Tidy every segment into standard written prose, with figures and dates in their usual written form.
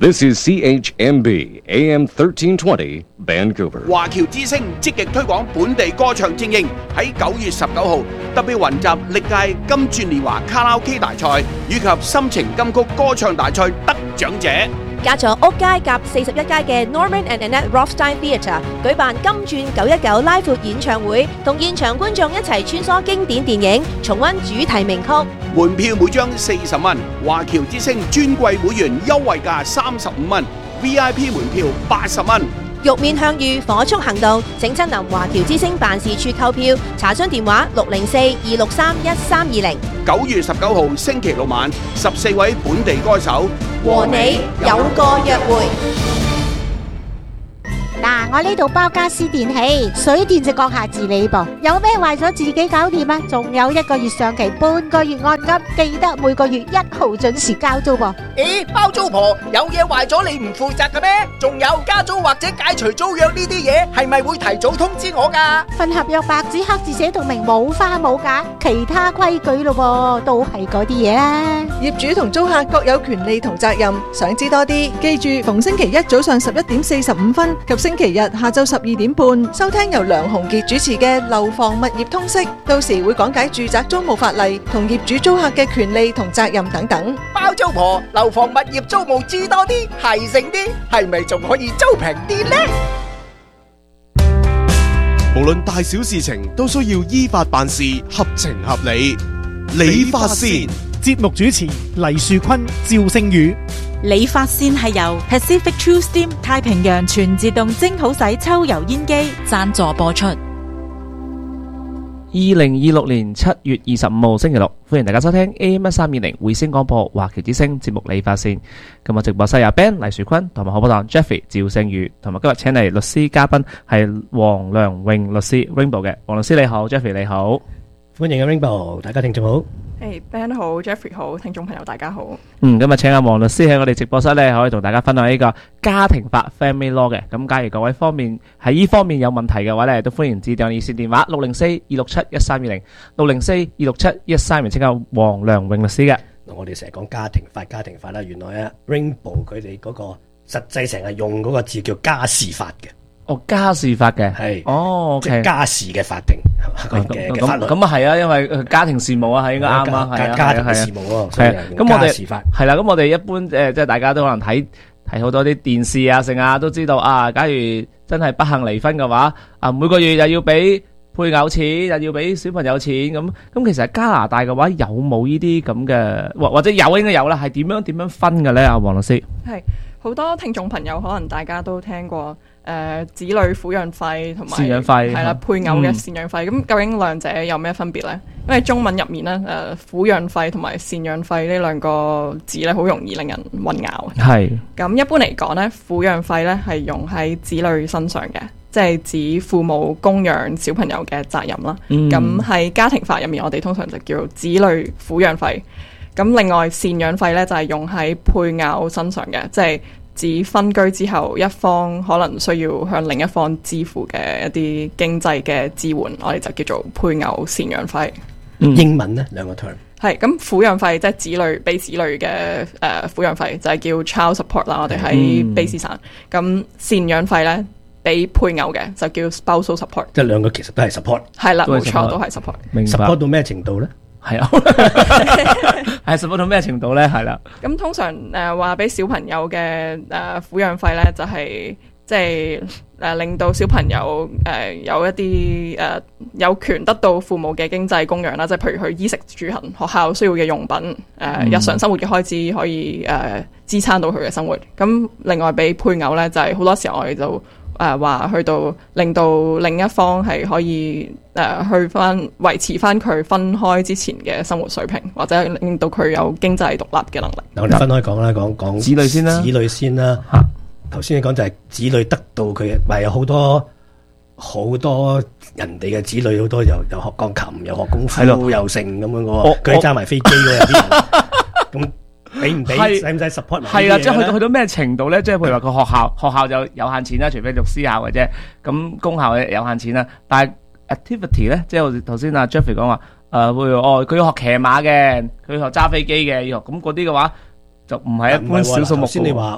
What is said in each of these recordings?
This is CHMB AM 1320 Vancouver。 華僑之聲積極推廣本地歌唱精英，喺9月19號特別雲集歷屆金鑽年華卡拉 OK 大賽以及心情金曲歌唱大賽得獎者。 加咗屋街夾41街嘅 Norman and Annette Rothstein Theatre 舉辦金鑽919拉闊演唱會，同現場觀眾一齊穿梭經典電影，重溫主題名曲。 門票每張40蚊，華僑之聲尊貴會員優惠價35蚊 ，VIP 門票80蚊。 玉面向隅，火速行動！請親臨華僑之聲辦事處購票，查詢電話604-263-1320。 9月19號星期六晚，14位本地歌手和你有個約會。 嗱，我呢度包家私電器，水電就閣下自理噃。有咩壞咗自己搞掂啊？仲有1個月上期，半個月按金，記得每個月1號準時交租噃。 咦，包租婆有嘢壞咗你唔負責嘅咩？仲有加租或者解除租約呢啲嘢，係咪會提早通知我㗎？ 份合約白紙黑字寫到明，冇花冇假，其他規矩咯噃，都係嗰啲嘢啦。 業主同租客各有權利同責任，想知多啲，記住逢星期一早上11:45及星期日下晝12點半，收聽由梁鴻傑主持嘅《樓房物業通識》，到時會講解住宅租務法例同業主租客嘅權利同責任等等。 包租婆樓房物業租務知多啲，係剩啲，係咪仲可以租平啲呢？ 無論大小事情都需要依法辦事，合情合理。理髮線節目主持黎樹坤、趙聖宇。 理髮線係由 Pacific True Steam 太平洋全自動蒸好洗抽油煙機贊助播出。 2026年7月25號星期六，歡迎大家收聽 AM1320 匯星廣播華僑之聲節目理髮線。今日直播室有 Ben 黎樹坤同埋好拍檔 Jeffrey 趙聖宇，同埋今日請嚟律師嘉賓係黃良榮律師 Rainbow 嘅。黃律師你好， Jeffrey 你好。 歡迎 Rainbow， 大家聽眾好。 Ben 好 ，Jeffrey 好，聽眾朋友大家好。 今日請阿黃律師喺我哋直播室咧，可以同大家分享呢個家庭法 Family Law 嘅。咁假如各位方面喺呢方面有問題嘅話咧，都歡迎致電熱線電話604-267-1320 604-267-1320，請教黃良榮律師嘅。 我哋成日講家庭法啦，原來啊 Rainbow 佢哋嗰個實際成日用嗰個字叫家事法嘅。 哦，家事法嘅係哦， 即係家事嘅法庭嘅法律。 咁啊係啊，因為家庭事務啊係應該啱啊，係啊， 家庭事務啊， 係啊。咁我哋係啦，咁我哋一般即係大家都可能睇好多啲電視啊，成啊都知道啊。假如真係不幸離婚嘅話，啊每個月又要俾配偶錢，又要俾小朋友錢，咁其實加拿大嘅話有冇呢啲咁嘅，或者有應該有啦，係點樣分嘅咧？阿黃律師係好多聽眾朋友可能大家都聽過。子女撫養費同埋贍養費係啦，配偶嘅贍養費，咁究竟兩者有咩分別呢？因為中文入面咧，撫養費同埋贍養費呢兩個字咧，好容易令人混淆。係咁一般嚟講咧，撫養費咧係用喺子女身上嘅，即係指父母供養小朋友嘅責任啦。咁喺家庭法入面，我哋通常就叫子女撫養費。咁另外贍養費咧就係用喺配偶身上嘅，即係指分居之後一方可能需要向另一方支付嘅一啲經濟嘅支援，我哋就叫做配偶贍養費。 英文呢兩個 term 係咁，撫養費即係子女俾子女嘅撫養費就係叫 child support 啦，我哋喺卑詩省。咁贍養費咧俾配偶嘅就叫 spousal support。 即係兩個其實都係 support。 係啦，冇錯，都係 support。 明白。 support 到咩程度咧？ 係啊，係 support 到咩程度咧？係啦。咁通常話俾小朋友嘅撫養費咧，就係即係令到小朋友有一啲有權得到父母嘅經濟供養啦，即係譬如佢衣食住行、學校需要嘅用品、日常生活嘅開支可以支撐到佢嘅生活。咁另外俾配偶咧，就係好多時候我哋就話去到令到另一方係可以去翻維持翻佢分開之前嘅生活水平，或者令到佢有經濟獨立嘅能力。 我哋分開講啦，講子女先啦。 子女先啦。頭先你講就係子女得到佢，咪有好多人哋嘅子女，好多又學鋼琴，又學功夫，又成咁樣嘅。佢揸埋飛機嘅有啲人，咁俾唔俾？使唔使 support 埋？ 係啦，即係去到咩程度咧？即係譬如話個學校就有限錢啦，除非讀私校嘅啫。咁公校嘅有限錢啦，但係 activity 咧，即係頭先阿 Jeffrey 講話，佢要學騎馬嘅，佢要學揸飛機嘅，要學咁嗰啲嘅話，就唔係一般小數目。 先你話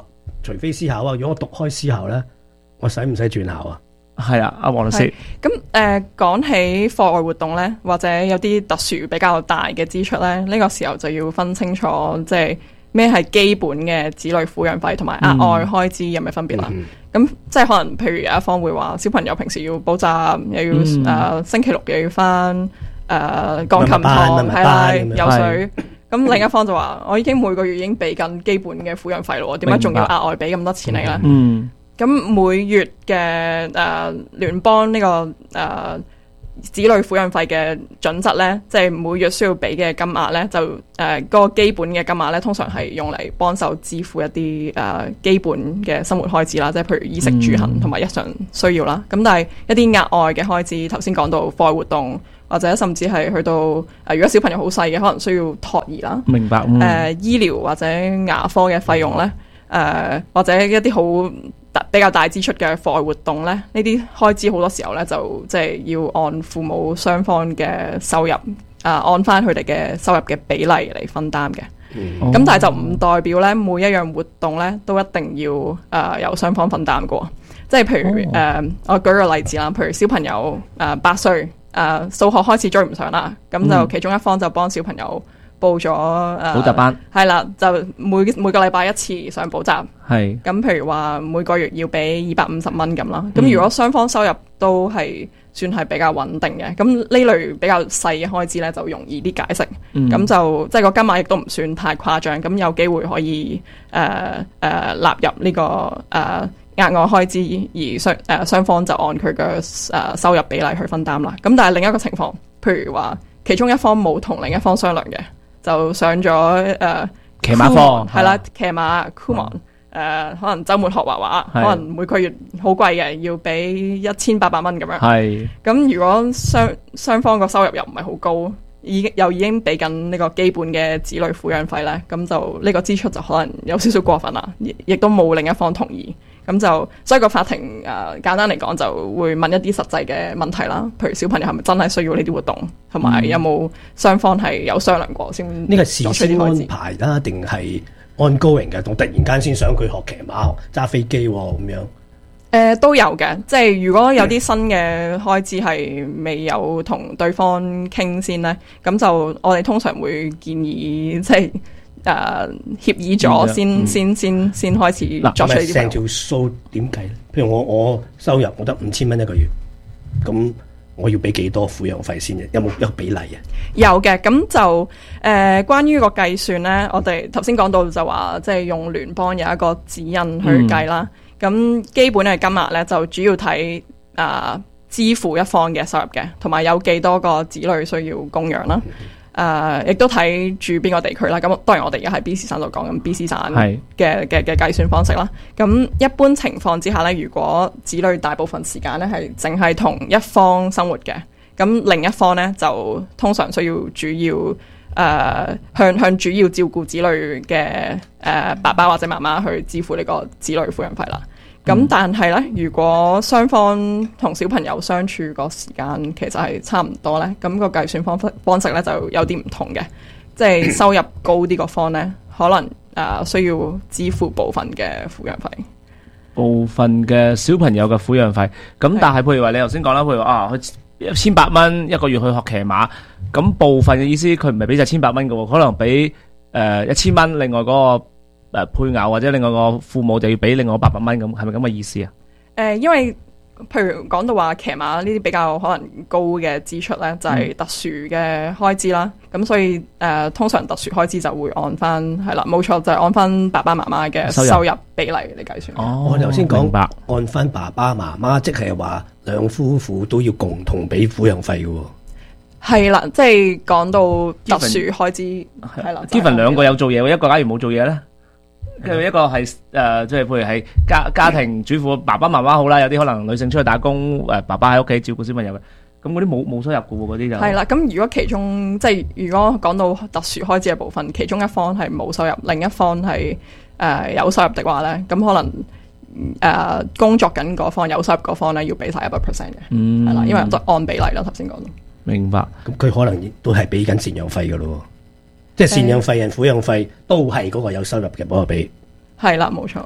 除非思考啊，如果我讀開思考咧，我使唔使轉校啊？ 係啊，阿黃律師。 咁講起課外活動咧，或者有啲特殊比較大嘅支出咧，呢個時候就要分清楚，即係咩係基本嘅子女撫養費同埋額外開支有咩分別啦。咁即係可能譬如有一方會話小朋友平時要補習，又要星期六又要返鋼琴堂，係啦，游水。咁另一方就話我已經每個月已經俾緊基本嘅撫養費咯，點解仲要額外俾咁多錢嚟咧？咁每月嘅聯邦呢個子女撫養費嘅準則咧，即係每月需要俾嘅金額咧，就嗰個基本嘅金額咧，通常係用嚟幫手支付一啲基本嘅生活開支啦，即係譬如衣食住行同埋日常需要啦。咁但係一啲額外嘅開支，頭先講到課外活動，或者甚至係去到如果小朋友好細嘅，可能需要托兒啦。 明白。 醫療或者牙科嘅費用咧，或者一啲好比較大支出嘅課外活動咧，呢啲開支好多時候咧就即係要按父母雙方嘅收入按翻佢哋嘅收入嘅比例嚟分擔嘅。咁但係就唔代表咧每一樣活動咧都一定要由雙方分擔過。即係譬如我舉個例子啦，譬如小朋友8歲數學開始追唔上啦，咁就其中一方就幫小朋友報咗補習班， 係啦，就每個禮拜一次上補習， 係咁譬如話每個月要俾250蚊咁啦。咁如果雙方收入都係算係比較穩定嘅，咁呢類比較細嘅開支咧就容易啲解釋。咁就即係個金額亦都唔算太誇張，咁有機會可以納入呢個額外開支，而雙方就按佢嘅收入比例去分擔啦。咁但係另一個情況，譬如話其中一方冇同另一方商量嘅，就上咗騎馬課， 係啦，騎馬 Kumon，可能週末學畫畫，可能每個月好貴嘅，要俾1800蚊咁樣。係咁，如果雙方個收入又唔係好高，已經俾緊呢個基本嘅子女撫養費咧，咁就呢個支出就可能有少少過分啦，亦都冇另一方同意。咁就所以個法庭簡單嚟講就會問一啲實際嘅問題啦，譬如小朋友係咪真係需要呢啲活動，同埋有冇雙方係有商量過先。 呢個事先安排啦，定係 ongoing 嘅？同突然間先想佢學騎馬、揸飛機咁樣？ 都有嘅，即係如果有啲新嘅開支係未有同對方傾先呢，咁就我哋通常會建議即係協議咗先開始作出呢啲。 成條數點計咧？譬如我收入我得5000蚊一個月，咁我要俾幾多撫養費先？有冇一個比例啊？ 有嘅，咁就關於個計算咧，我哋頭先講到就話即係用聯邦有一個指引去計啦。咁基本嘅金額咧就主要睇支付一方嘅收入嘅，同埋有幾多個子女需要供養啦。亦都睇住邊個地區啦。咁當然我哋而家喺 BC 省度講緊 BC 省嘅計算方式啦。咁一般情況之下咧，如果子女大部分時間咧係淨係同一方生活嘅，咁另一方咧就通常需要主要向主要照顧子女嘅爸爸或者媽媽去支付呢個子女撫養費啦。咁但係咧，如果雙方同小朋友相處個時間其實係差唔多咧，咁個計算方式咧就有啲唔同嘅，即係收入高啲個方咧，可能需要支付部分嘅撫養費， 部分嘅小朋友嘅撫養費。咁但係譬如話你頭先講啦，譬如話佢1800蚊一個月去學騎馬，咁部分嘅意思佢唔係俾晒1800蚊嘅喎，可能俾1000蚊，另外嗰個配偶或者另外個父母就要俾另外800蚊，咁係咪咁嘅意思啊？ 因為譬如講到話騎馬呢啲比較可能高嘅支出咧，就係特殊嘅開支啦。咁所以通常特殊開支就會按翻係啦，冇錯就係按翻爸爸媽媽嘅收入比例嚟計算。 我頭先講按翻爸爸媽媽，即係話兩夫婦都要共同俾撫養費嘅喎。 係啦，即係講到特殊開支係啦。 Given 兩個有做嘢，一個假如冇做嘢咧？一個係即係譬如係家庭主婦，爸爸媽媽好啦，有啲可能女性出去打工，爸爸喺屋企照顧小朋友嘅，咁嗰啲冇收入嘅喎，嗰啲就係啦。咁如果其中即係如果講到特殊開支嘅部分，其中一方係冇收入，另一方係有收入的話咧，咁可能工作緊嗰方有收入嗰方咧要俾晒100% 嘅，係啦，因為都按比例啦。頭先講到明白，咁佢可能都係俾緊贍養費嘅咯。即係贍養費人撫養費都係嗰個有收入嘅幫我俾， 係啦，冇錯。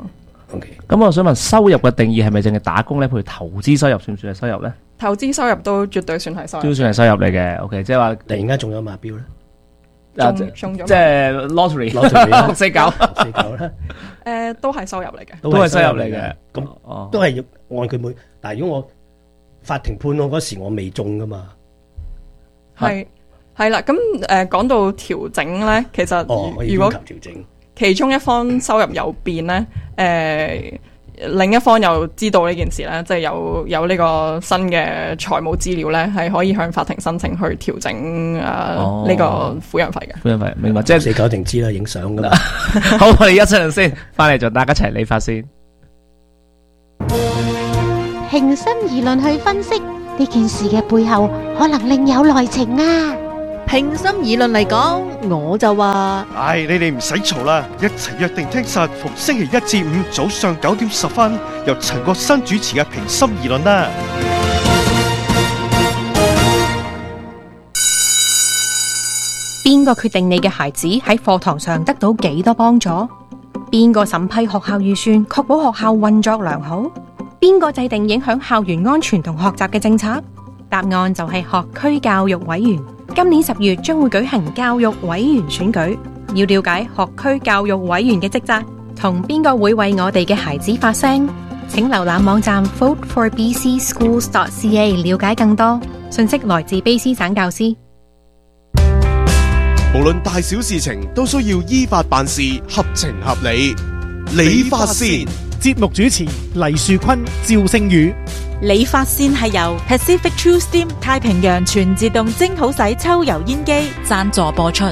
OK。 咁我想問收入嘅定義係咪淨係打工咧？譬如投資收入算唔算係收入咧？ 投資收入都絕對算係收入， 都算係收入嚟嘅。OK， 即係話突然間中咗馬標咧。 中咗即係 lottery 649 啦，都係收入嚟嘅， 都係收入嚟嘅。 咁都係要按佢每，但係如果我法庭判我嗰時我未中噶嘛， 係啦。咁講到調整咧，其實如果調整其中一方收入有變咧，另一方又知道呢件事咧，即係有呢個新嘅財務資料咧，係可以向法庭申請去調整呢個撫養費嘅。 撫養費明白，即係 4-9定知啦，影相噶嘛。 好，我哋一陣先，翻嚟就大家一齊理髮先。 平心而論去分析呢件事嘅背後，可能另有內情啊！ 平心而論嚟講，我就話： 唉，你哋唔使嘈啦，一齊約定聽實逢星期1至5早上9點10分，由陳國新主持嘅平心而論啦。 邊個決定你嘅孩子喺課堂上得到幾多幫助？邊個審批學校預算，確保學校運作良好？邊個制定影響校園安全同學習嘅政策？答案就係學區教育委員。今年10月將會舉行教育委員選舉，要了解學區教育委員嘅職責，同邊個會為我哋嘅孩子發聲，請瀏覽網站 voteforbcschools.ca 了解更多。信息來自卑詩省教師。 無論大小事情都需要依法辦事，合情合理。理髮先， 節目主持黎樹坤、趙星宇。 理髮先係由 Pacific True Steam 太平洋全自動蒸好洗抽油煙機贊助播出。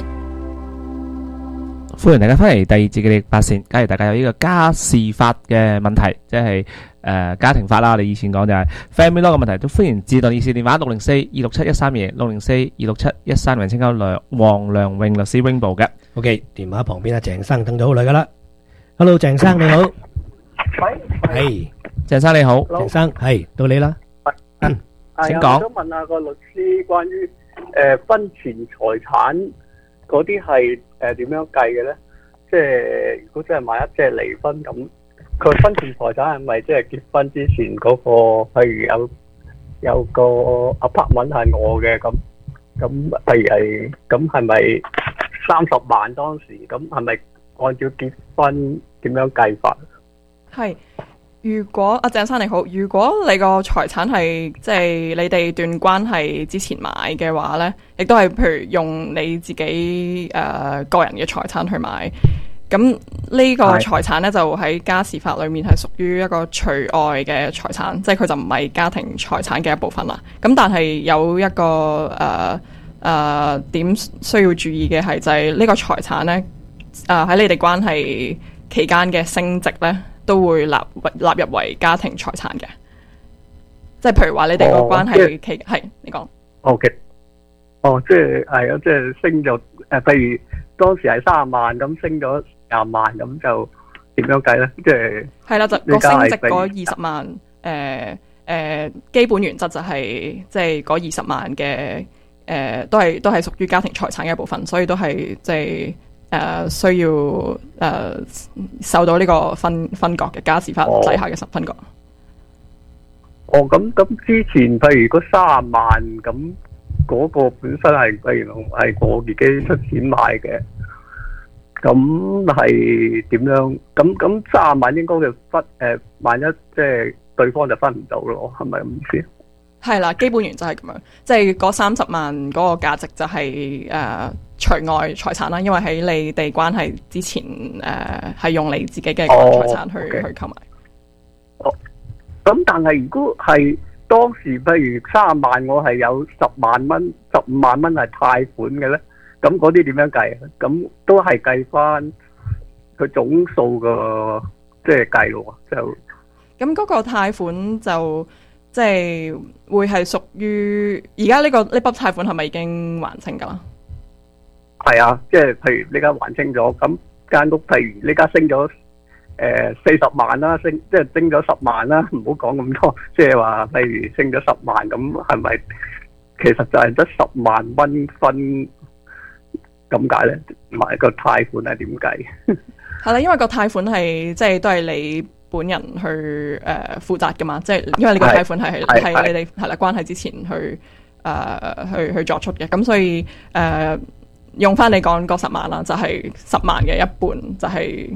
歡迎大家翻嚟第二節嘅理髮線。假如大家有呢個家事法嘅問題，即係家庭法啦，我哋以前講就係 family law 嘅問題，都歡迎致電熱線電話604-267-132 604-267-132，請教黃良榮律師 Rainbow 嘅。 OK， 電話旁邊阿鄭生等咗好耐噶啦。Hello， 鄭生你好。 喂， 係鄭生你好。 鄭生係到你啦。 請講。 我想問下個律師關於婚前財產嗰啲係點樣計嘅咧？即係如果真係萬一即係離婚咁，佢婚前財產係咪即係結婚之前嗰個？譬如有個 apartment 係我嘅咁，譬如係咁係咪30萬當時？咁係咪按照結婚點樣計法？ 係。如果阿鄭生你好，如果你個財產係即係你哋段關係之前買嘅話呢，亦都係譬如用你自己個人嘅財產去買，咁呢個財產呢，就喺家事法裏面係屬於一個除外嘅財產，即係佢就唔係家庭財產嘅一部分啦。咁但係有一個點需要注意嘅係就係呢個財產呢，喺你哋關係期間嘅升值呢，都會納入為家庭財產嘅，即係譬如話你哋個關係期係你講。 OK， 即係係啊，即係升咗譬如當時係30萬咁，升咗20萬咁就點樣計咧？即係係啦，就個升值嗰20萬基本原則就係即係嗰20萬嘅都係屬於家庭財產嘅一部分，所以都係即係。需要受到呢個分割嘅家事法底下嘅分割。咁之前譬如嗰30萬咁嗰個本身係譬如係我自己出錢買嘅，咁係點樣？咁30萬應該就分萬一即係對方就分唔到咯，係咪咁意思？係啦，基本原則係咁樣，即係嗰30萬嗰個價值就係除外財產啦，因為喺你哋關係之前係用你自己嘅個人財產去購買。咁但係如果係當時譬如30萬，我係有10萬蚊、15萬蚊係貸款嘅咧，咁嗰啲點樣計啊？咁都係計翻佢總數個即係計咯，就咁嗰個貸款就。即係會係屬於而家呢筆貸款係咪已經還清㗎啦？係啊，即係譬如呢家還清咗，咁間屋譬如呢家升咗40萬啦，即係升咗10萬啦，唔好講咁多，即係話譬如升咗10萬，咁係咪其實就係得10萬蚊分咁解咧？同埋個貸款係點計？係啦，因為個貸款係即係都係你本人去負責噶嘛，即係因為你個貸款係你哋係啦關係之前去作出嘅，咁所以用翻你講嗰10萬啦，就係10萬嘅一半就係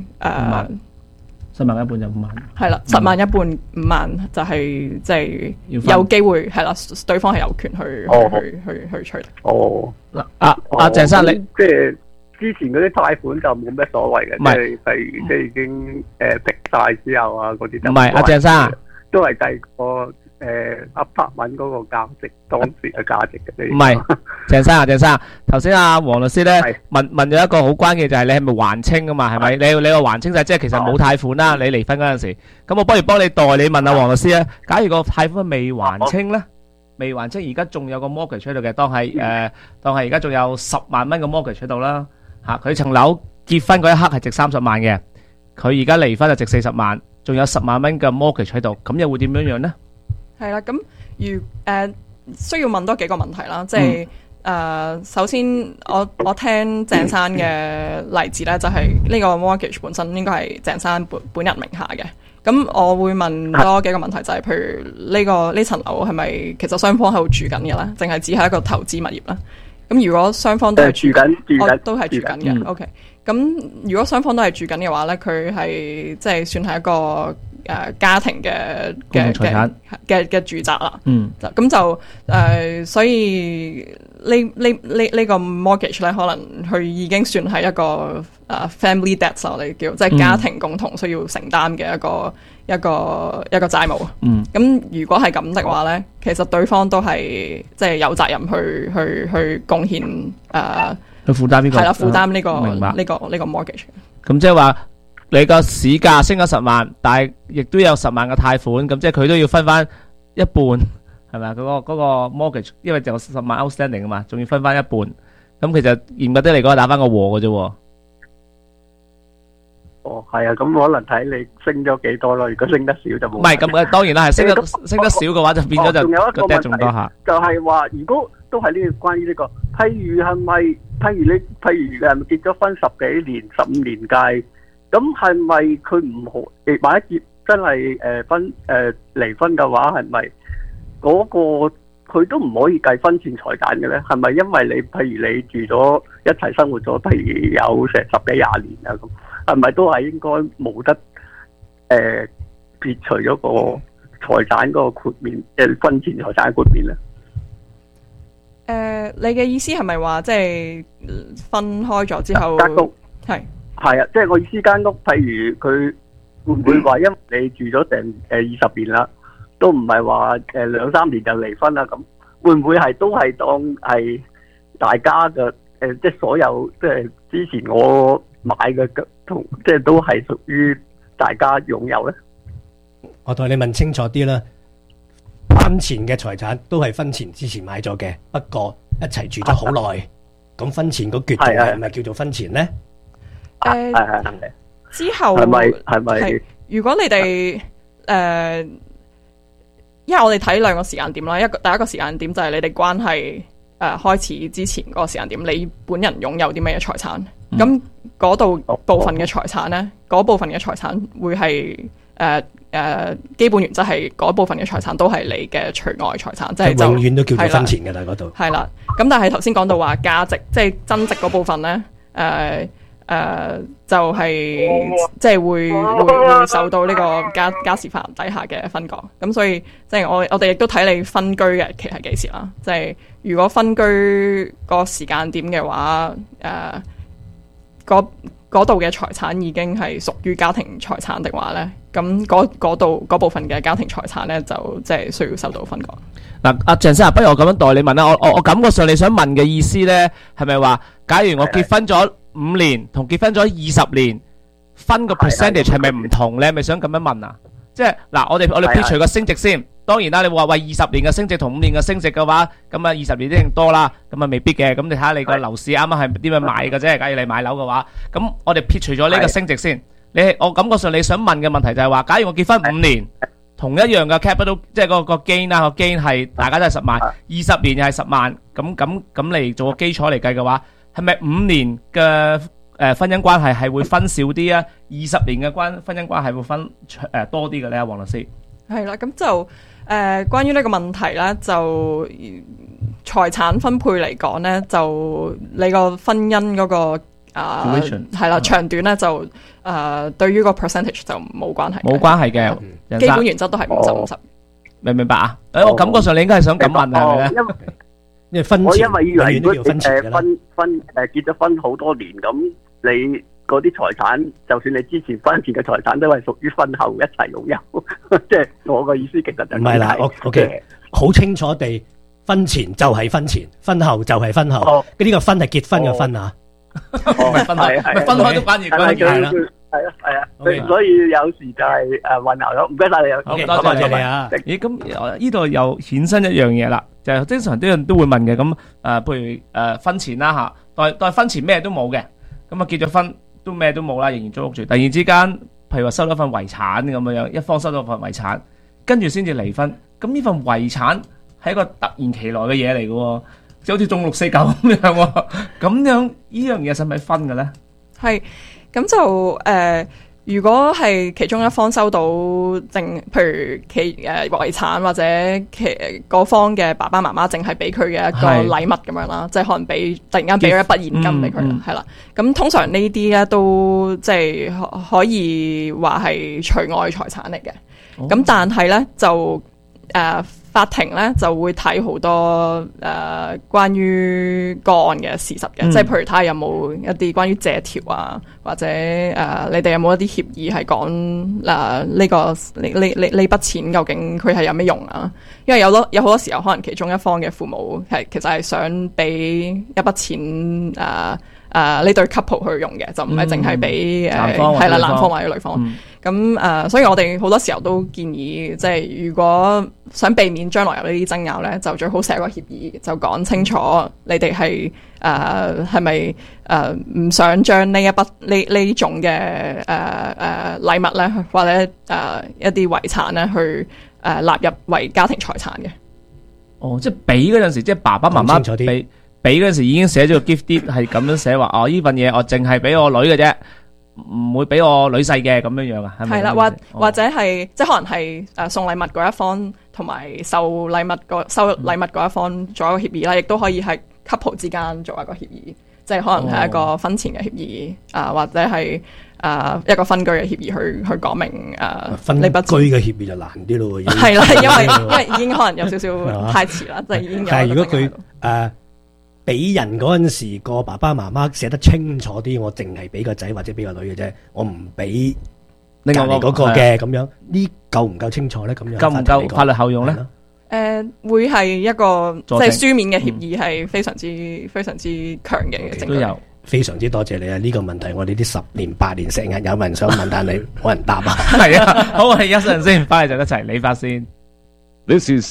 10萬一半就5萬， 係啦，10萬一半5萬就係即係有機會係啦，對方係有權去取。哦， 阿鄭生你即係之前嗰啲貸款就冇咩所謂嘅，即係譬如即係已經逼晒之後啊嗰啲就唔係阿鄭生都係計個apartment 嗰個價值當時嘅價值嘅。 唔係鄭生頭先阿黃律師咧問咗一個好關鍵就係你係咪還清啊嘛？係咪你話還清就即係其實冇貸款啦？你離婚嗰陣時，咁我不如幫你代理問阿黃律師咧，假如個貸款未還清咧？未還清，而家仲有個 mortgage 喺度嘅，當係而家仲有10萬蚊嘅 mortgage 喺度啦。嚇，佢層樓結婚嗰一刻係值30萬嘅，佢而家離婚就值40萬，仲有10萬蚊嘅 mortgage 喺度，咁又會點樣樣呢？ 係啦，咁需要問多幾個問題啦，即係首先我聽鄭生嘅例子咧，就係呢個 mortgage 本身應該係鄭生本人名下嘅。咁我會問多幾個問題，就係譬如呢層樓係咪其實雙方喺度住緊嘅咧，淨係只係一個投資物業啦？咁如果雙方都係住緊，都係住緊嘅。OK，咁如果雙方都係住緊嘅話咧，佢係即係算係一個家庭嘅住宅啦。咁就所以呢個 mortgage 咧，可能佢已經算係一個family debt 我哋叫，即係家庭共同需要承擔嘅一個債務。咁如果係咁的話咧，其實對方都係即係有責任去貢獻去負擔呢個係啦，負擔呢個 mortgage。 咁即係話你個市價升咗10萬，但係亦都有10萬嘅貸款，咁即係佢都要分翻一半，係咪啊？嗰個 mortgage， 因為就有10萬 outstanding 啊嘛，仲要分翻一半。咁其實嚴格啲嚟講，打翻個和嘅啫。 哦，係啊，咁可能睇你升咗幾多咯。如果升得少就冇。 唔係咁，當然啦，係升得少嘅話就變咗就個 debt 仲多下。 就係話，如果都係呢個關於呢個，譬如係咪？譬如結咗婚10幾年、15年計，咁係咪佢唔好？萬一結真係離婚嘅話，係咪嗰個佢都唔可以計婚前財產嘅咧？係咪因為你譬如你住咗一齊生活咗，譬如有成10幾20年啊咁？係咪都係應該冇得撇除咗個財產嗰個豁免，即係婚前財產豁免咧？ 你嘅意思係咪話即係分開咗之後？ 間屋係啊，即係我意思間屋，譬如佢會唔會話因為你住咗成20年啦，都唔係話2、3年就離婚啦咁？會唔會係都係當係大家嘅即係所有即係之前我買嘅同即係都係屬於大家擁有咧？ 我同你問清楚啲啦。婚前嘅財產都係婚前之前買咗嘅，不過一齊住咗好耐，咁婚前個決定係咪叫做婚前咧？ 之後係咪？如果你哋因為我哋睇2個時間點啦，第一個時間點就係你哋關係開始之前嗰個時間點，你本人擁有啲咩財產？咁嗰度部分嘅財產咧，嗰部分嘅財產會係基本原則係嗰部分嘅財產都係你嘅除外財產，即係永遠都叫做婚前嘅啦嗰度。 係啦，咁但係頭先講到話價值，即係增值嗰部分咧，就係即係會受到呢個家事法底下嘅分割。咁所以即係我哋亦都睇你分居嘅日期係幾時啦。即係如果分居個時間點嘅話，嗰度嘅財產已經係屬於家庭財產的話咧，咁嗰部分嘅家庭財產咧就即係需要受到分割。 嗱，阿鄭生，不如我咁樣代你問啦。我感覺上你想問嘅意思咧，係咪話假如我結婚咗5年，同結婚咗20年，分個 percentage 係咪唔同咧？咪想咁樣問啊？即係嗱，我哋撇除個升值先。當然啦，你話喂20年嘅升值同5年嘅升值嘅話，咁啊20年一定多啦，咁啊未必嘅。咁你睇下你個樓市啱啱係點樣買嘅啫。假如你買樓嘅話，咁我哋撇除咗呢個升值先。我感覺上你想問嘅問題就係話，假如我結婚5年，同一樣嘅 capital， 即係個 gain 啦，個 gain 係大家都係10萬，20年又係10萬，咁嚟做個基礎嚟計嘅話，係咪5年嘅婚姻關係係會分少啲啊？20年嘅婚姻關係會分多啲嘅咧，黃律師。 係啦，咁就關於呢個問題咧，就財產分配嚟講咧，就你個婚姻嗰個係啦長短咧，就對於個 percentage 就冇關係， 冇關係嘅， 基本原則都係50-50。 明白啊？我感覺上你應該係想咁問係咪咧？ 因為以為如果結咗婚好多年咁，你嗰啲財產，就算你之前婚前嘅財產都係屬於婚後一齊擁有，即係我個意思，其實就唔係啦。OK， 好清楚地，婚前就係婚前，婚後就係婚後。呢個婚係結婚嘅婚啊， 唔係分開，分開都反而係啦。 係啊，所以有時就係混淆咗。唔該晒你， 好多謝你啊！咦，咁呢度又衍生一樣嘢啦，就係經常啲人都會問嘅。咁譬如婚前啦嚇，代婚前咩都冇嘅，咁啊結咗婚都咩都冇啦，仍然租屋住。突然之間，譬如話收咗份遺產咁樣，一方收咗份遺產，跟住先至離婚。咁呢份遺產係一個突然其來嘅嘢嚟嘅喎，就好似中649咁樣喎。咁樣呢樣嘢使唔使分嘅咧？ 係。咁就如果係其中一方收到譬如遺產或者嗰方嘅爸爸媽媽淨係俾佢嘅一個禮物咁樣啦，即係可能突然間俾咗一筆現金俾佢，係啦。咁通常呢啲咧都即係可以話係除外財產嚟嘅。咁但係咧就法庭咧就會睇好多關於個案嘅事實嘅，即係譬如睇下有冇一啲關於借條啊，或者你哋有冇一啲協議係講呢筆錢究竟佢係有咩用啊？因為有好多時候可能其中一方嘅父母其實係想俾一筆錢呢對 couple 去用嘅，就唔係淨係俾男方或者女方。咁所以我哋好多時候都建議，即係如果想避免將來有呢啲爭拗咧，就最好寫個協議，就講清楚你哋係咪唔想將呢種嘅禮物咧，或者一啲遺產咧去納入為家庭財產嘅。 哦，即係俾嗰陣時，即係爸爸媽媽俾嗰陣時已經寫咗個 gift deed，係咁樣寫話，呢份嘢我淨係俾我女嘅啫。唔會俾我女婿嘅咁樣樣啊？ 係啦，或者係即係可能係送禮物嗰一方同埋收禮物嗰一方做一個協議啦，亦都可以係 couple 之間做一個協議，即係可能係一個婚前嘅協議或者係一個分居嘅協議去講明分居嘅協議就難啲咯。 係啦，因為已經可能有少少太遲啦，即係已經有。 但係如果佢俾人嗰陣時，個爸爸媽媽寫得清楚啲，我淨係俾個仔或者俾個女嘅啫，我唔俾隔離嗰個嘅咁樣，呢夠唔夠清楚咧？咁樣夠唔夠法律效用咧？ 會係一個即係書面嘅協議，係非常之強嘅證據。 都有非常之多謝你啊！呢個問題我哋啲10年8年成日有人想問，但係冇人答啊。 係啊，好，我哋一陣先翻嚟就一齊理法先。 This is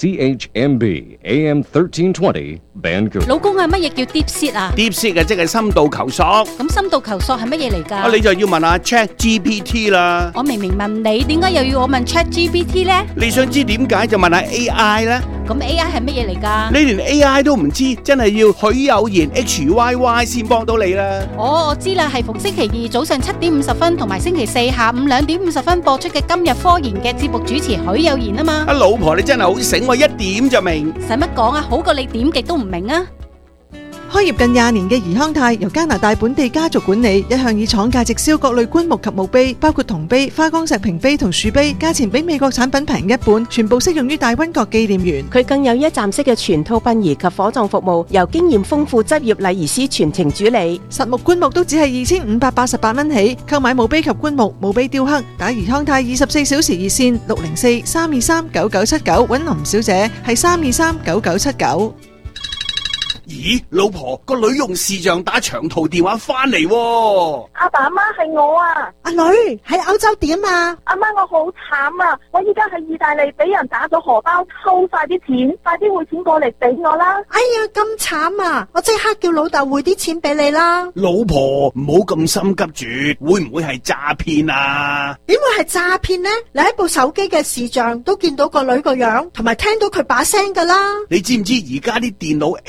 CHMB AM 1320 Vancouver。 老公啊，乜嘢叫 deep seat 啊 ？deep seat 即係深度求索。 咁深度求索係乜嘢嚟㗎？ 你就要問下 ChatGPT 啦。 我明明問你，點解又要我問 ChatGPT 咧？ 你想知點解就問下 AI 啦。 咁 AI 係乜嘢嚟㗎？ 你連 AI 都唔知，真係要許有言 HYY 先幫到你啦。 我知啦，係逢星期二早上7點50分同埋星期四下午2點50分播出嘅今日科研嘅節目主持許有言啊嘛。 老婆你真係好醒，我一點就明。 使乜講啊？好過你點極都唔明啊！ 開業近20年嘅怡康泰由加拿大本地家族管理，一向以廠價直銷各類棺木及墓碑，包括銅碑、花崗石屏碑同樹碑，價錢比美國產品平一半，全部適用於大溫國紀念園。 佢更有一站式嘅全套殯儀及火葬服務，由經驗豐富執業禮儀師全程主理。 實木棺木都只係2588蚊起，購買墓碑及棺木、墓碑雕刻，打怡康泰24小時熱線604-323-9979揾林小姐，係323-9979。 咦，老婆，個女用視像打長途電話翻嚟。 阿爸阿媽係我啊。 阿女喺歐洲點啊？ 阿媽我好慘啊，我依家喺意大利俾人打咗荷包，抽晒啲錢，快啲匯錢過嚟俾我啦。 哎呀，咁慘啊，我即刻叫老豆匯啲錢俾你啦。 老婆唔好咁心急住，會唔會係詐騙啊？ 點會係詐騙呢？你喺部手機嘅視像都見到個女個樣，同埋聽到佢把聲噶啦。 你知唔知而家啲電腦 AI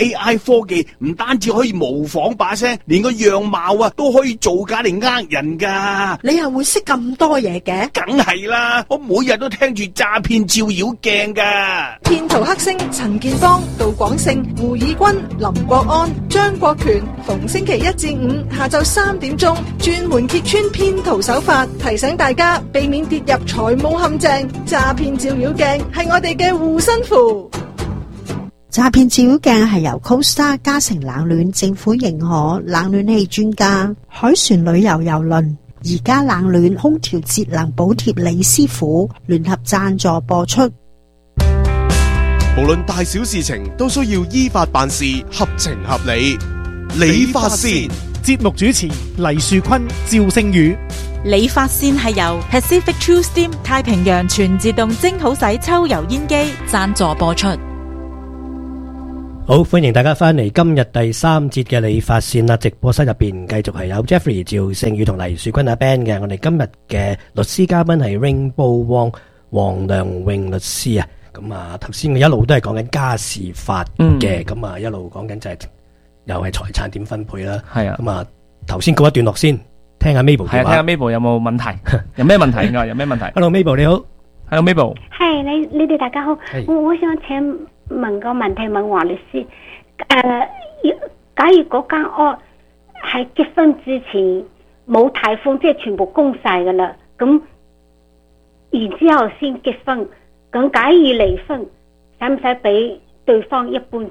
科技唔單止可以模仿把聲，連個樣貌啊都可以造假嚟呃人噶。 你又會識咁多嘢嘅？ 梗係啦，我每日都聽住詐騙照妖鏡噶。 騙徒黑星陳建邦、杜廣勝、胡以軍、林國安、張國權，逢星期一至五下晝3點鐘，專門揭穿騙徒手法，提醒大家避免跌入財務陷阱。詐騙照妖鏡係我哋嘅護身符。 詐騙照妖鏡係由 CoStar 嘉誠冷暖政府認可冷暖氣專家海船旅遊郵輪而家冷暖空調節能補貼李師傅聯合贊助播出。 無論大小事情都需要依法辦事，合情合理。理髮線節目主持黎樹坤、趙星宇。 理髮線係由 Pacific True Steam 太平洋全自動蒸好洗抽油煙機贊助播出。 好，歡迎大家翻嚟今日第3節嘅理髮線啦！直播室入邊繼續係有 Jeffrey、趙星宇同黎樹坤阿 Ben 嘅。我哋今日嘅律師嘉賓係 Rainbow Wong 黃良榮律師啊。咁啊，頭先我一路都係講緊家事法嘅，咁啊一路講緊就係又係財產點分配啦。係啊，咁啊頭先告一段落先，聽下 Mabel 係啊，聽下 Mabel 有冇問題？有咩問題㗎？有咩問題 ？Hello Mabel 你好 ，Hello Mabel。 係你哋大家好，我想請問個問題問黃律師，假如嗰間屋喺結婚之前冇貸款，即係全部供晒噶啦，咁然之後先結婚，咁假如離婚，使唔使俾對方一半？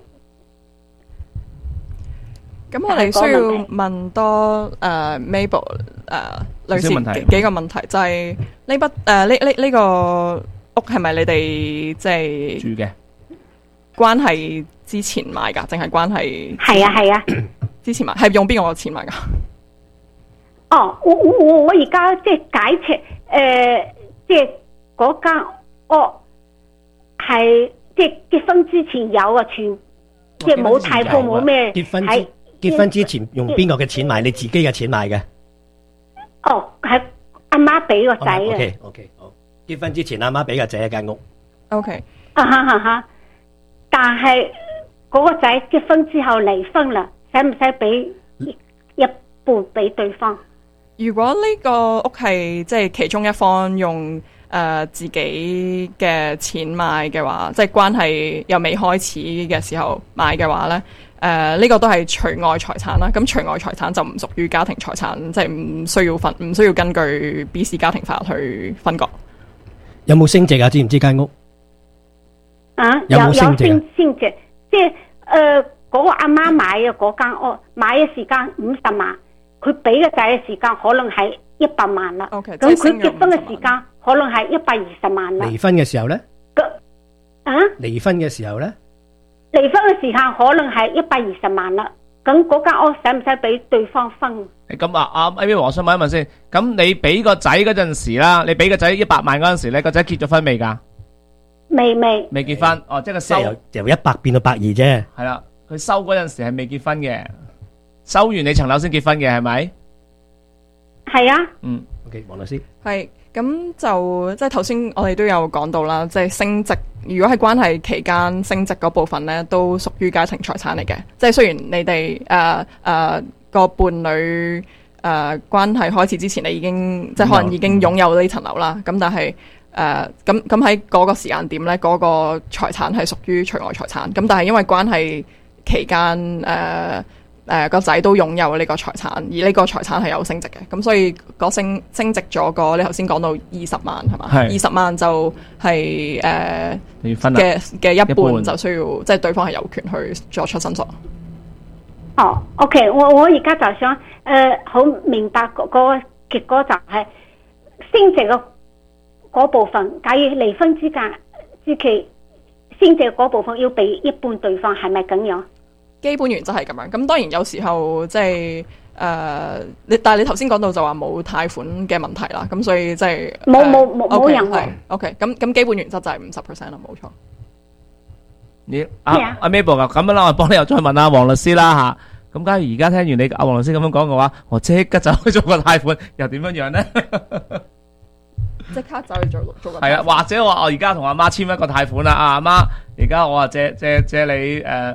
咁我哋需要問多Mabel 類似幾個問題，就係呢筆呢個屋係咪你哋即係住嘅關係之前買噶，定係關係？ 係啊係啊， 之前買係用邊個錢買噶？ 哦，我而家即係解釋即係嗰間屋係即係結婚之前有啊，全即係冇貸款冇咩。 結婚之前用邊個嘅錢買？你自己嘅錢買嘅？ 哦，係阿媽俾個仔嘅。 OK， 好。結婚之前阿媽俾個仔一間屋。 OK。 但係嗰個仔結婚之後離婚啦，使唔使俾一半俾對方？ 如果呢個屋係即係其中一方用自己嘅錢買嘅話，即係關係又未開始嘅時候買嘅話咧，呢個都係除外財產啦。咁除外財產就唔屬於家庭財產，即係唔需要根據 BC 家庭法去分割。 有冇升值啊？知唔知間屋？有升值， 即係嗰個阿媽買嘅嗰間屋，買嘅時間50萬，佢俾個仔嘅時間可能係100萬啦。咁佢結婚嘅時間可能係120萬啦。 離婚嘅時候咧？離婚嘅時候咧？ 離婚嘅時間可能係120萬啦。咁嗰間屋使唔使俾對方分？ 咁阿 Amy， 我想問一問先。咁你俾個仔嗰陣時啦，你俾個仔100萬嗰陣時咧，個仔結咗婚未㗎？ 未結婚。哦，即係收由100變到120啫。 係啦，佢收嗰陣時係未結婚嘅，收完你層樓先結婚嘅係咪？ 係啊。 OK， 黃律師。 係，咁就即係頭先我哋都有講到啦，即係升值。如果係關係期間升值嗰部分咧，都屬於家庭財產嚟嘅。即係雖然你哋個伴侶關係開始之前，你已經即係可能已經擁有呢層樓啦。咁但係咁喺嗰個時間點咧，嗰個財產係屬於除外財產。咁但係因為關係期間個仔都擁有呢個財產，而呢個財產係有升值嘅。咁所以個升值咗個，你頭先講到20萬係嘛？20萬就係嘅一半就需要，即係對方係有權去作出申索。 哦 ，OK， 我而家就想好明白嗰個結果就係升值嘅嗰部分，假如離婚之期升值嗰部分要俾一半對方，係咪咁樣？ 基本原則係咁樣。咁當然有時候即係但係你頭先講到就話冇貸款嘅問題啦。咁所以即係冇任何。 OK， 咁基本原則就係50% 啦，冇錯。 你阿 Mabel 啊，咁樣啦，我幫你又再問下黃律師啦吓。咁假如而家聽完你阿黃律師咁樣講嘅話，我即刻就去做個貸款，又點樣樣咧？ 即刻走去做個係啊，或者我而家同阿媽簽一個貸款啦。阿媽，而家我借你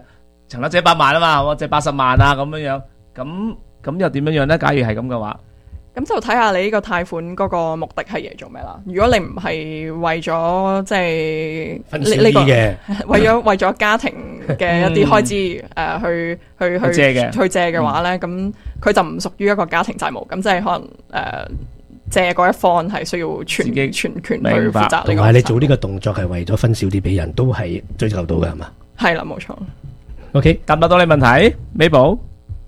層樓借100萬啊嘛，我借80萬啊咁樣，咁又點樣咧？假如係咁嘅話？ 咁就睇下你呢個貸款嗰個目的係嘢做咩啦。如果你唔係為咗即係呢個為咗家庭嘅一啲開支去借嘅話咧，咁佢就唔屬於一個家庭債務，咁即係可能借嗰一方係需要全權去負責。 同埋你做呢個動作係為咗分少啲俾人，都係追求到嘅係嘛？ 係啦，冇錯。 OK， 答唔答到你問題 ，Mabel？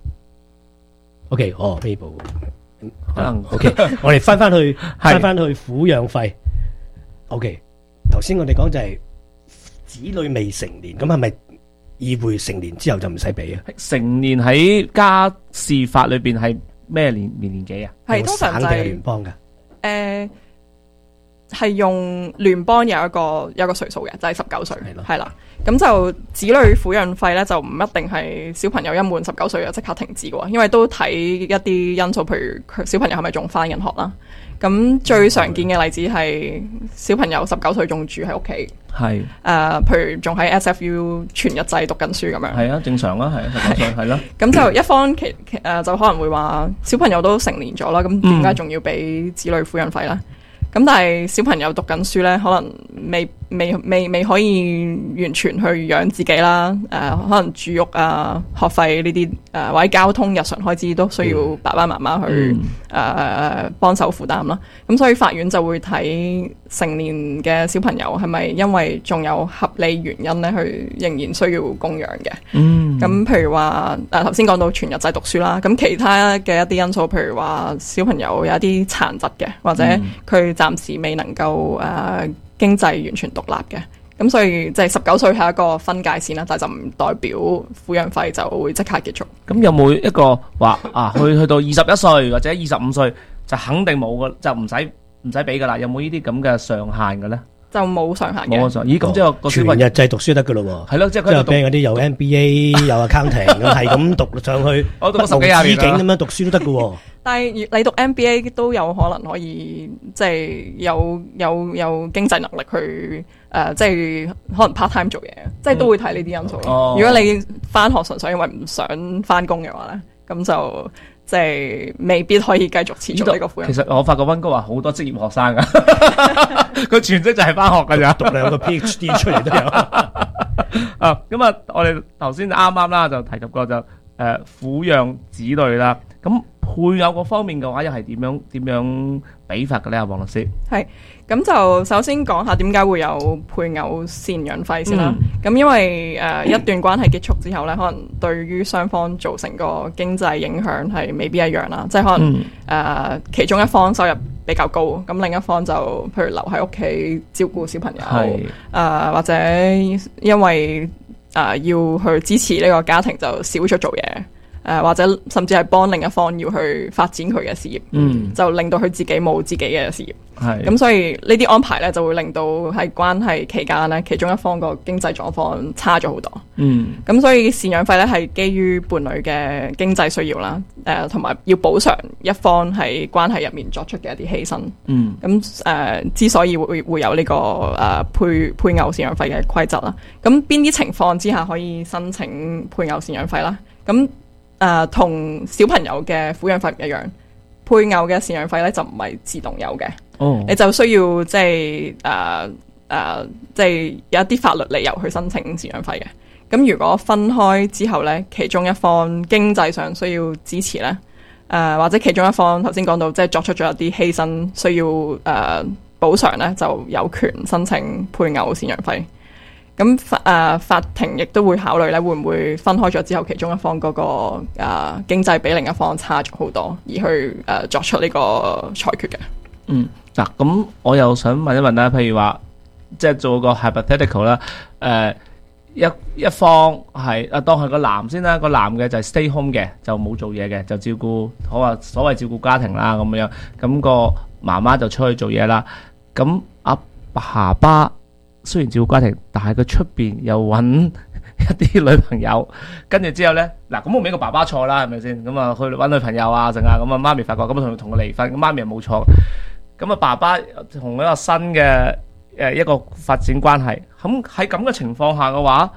OK， Mabel。可能 OK， 我哋翻翻去撫養費。OK， 頭先我哋講就係子女未成年，咁係咪意會成年之後就唔使俾啊？ 成年喺家事法裏邊係咩年紀啊？ 係通常就係聯邦嘅。 係用聯邦有一個歲數嘅，就係19歲，係啦。咁就子女撫養費咧，就唔一定係小朋友一滿19歲就即刻停止嘅，因為都睇一啲因素，譬如佢小朋友係咪仲翻緊學啦。咁最常見嘅例子係小朋友19歲仲住喺屋企，係譬如仲喺 SFU 全日制讀緊書咁樣。係啊，正常啦，係19歲係咯。咁就一方就可能會話小朋友都成年咗啦，咁點解仲要俾子女撫養費咧？咁但係小朋友讀緊書咧，可能未可以完全去養自己啦。可能住屋啊、學費呢啲或者交通日常開支都需要爸爸媽媽去幫手負擔啦。咁所以法院就會睇成年嘅小朋友係咪因為仲有合理原因咧，佢仍然需要供養嘅。咁譬如話頭先講到全日制讀書啦，咁其他嘅一啲因素，譬如話小朋友有一啲殘疾嘅，或者佢暫時未能夠經濟完全獨立嘅，咁所以即係19歲係一個分界線啦，但係就唔代表撫養費就會即刻結束。咁有冇一個話去到21歲或者25歲就肯定冇嘅，就唔使俾噶啦？有冇呢啲咁嘅上限嘅咧？就冇上限嘅。冇上限。咦，咁即係個小朋友全日制讀書得噶咯喎？係咯，即係佢俾嗰啲有 MBA 有 accounting 咁係咁讀上去， 我讀咗10幾廿年啦。無止境咁樣讀書都得噶喎。 但係你讀 MBA 都有可能可以即係有經濟能力去即係可能 part time 做嘢，即係都會睇呢啲因素。如果你翻學純粹因為唔想翻工嘅話咧，咁就即係未必可以繼續持續呢個撫養。 其實我發覺溫哥華好多職業學生噶，佢全職就係翻學噶咋， 讀2個 PhD 出嚟都有。 咁啊，我哋頭先啱啦就提及過就撫養子女啦，咁配偶嗰方面嘅話又係點樣俾法嘅咧？黃律師係咁就首先講下點解會有配偶贍養費先啦。咁因為一段關係結束之後咧，可能對於雙方造成個經濟影響係未必一樣啦。即係可能其中一方收入比較高，咁另一方就譬如留喺屋企照顧小朋友，或者因為要去支持呢個家庭就少咗做嘢，或者甚至係幫另一方要去發展佢嘅事業，就令到佢自己冇自己嘅事業。咁所以呢啲安排咧就會令到喺關係期間咧，其中一方個經濟狀況差咗好多。咁所以贍養費咧係基於伴侶嘅經濟需要啦，同埋要補償一方喺關係入面作出嘅一啲犧牲。咁之所以會有呢個配偶贍養費嘅規則啦，咁邊啲情況之下可以申請配偶贍養費啦？咁同小朋友嘅撫養費唔一樣，配偶嘅贍養費咧就唔係自動有嘅。你就需要即係即係有一啲法律理由去申請贍養費嘅。咁如果分開之後咧，其中一方經濟上需要支持咧，或者其中一方頭先講到即係作出咗一啲犧牲，需要補償咧，就有權申請配偶贍養費。咁法庭亦都會考慮咧，會唔會分開咗之後，其中一方嗰個經濟比另一方差咗好多，而去作出呢個裁決嘅。 嗱，咁我又想問一問啦，譬如話，即係做個 hypothetical 啦，一方係當係個男先啦，個男嘅就係 stay home 嘅，就冇做嘢嘅，就照顧所謂照顧家庭啦咁樣，咁個媽媽就出去做嘢啦。咁爸爸雖然照顧家庭，但係佢出邊又揾一啲女朋友，跟住之後咧，嗱咁冇俾個爸爸錯啦，係咪先？咁去揾女朋友啊，剩啊，咁媽咪發覺咁同佢離婚，咁媽咪又冇錯。咁爸爸同一個新嘅一個發展關係，咁喺咁嘅情況下嘅話，